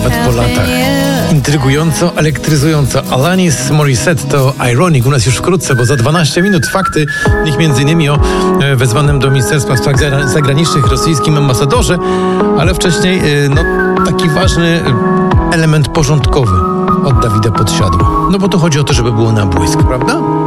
Po latach. Intrygująco, elektryzująco. Alanis Morissette to Ironic. U nas już wkrótce, bo za 12 minut fakty. W nich m.in. o wezwanym do Ministerstwa Spraw Zagranicznych rosyjskim ambasadorze, ale wcześniej taki ważny element porządkowy od Dawida Podsiadła. No bo tu chodzi o to, żeby było na błysk, prawda?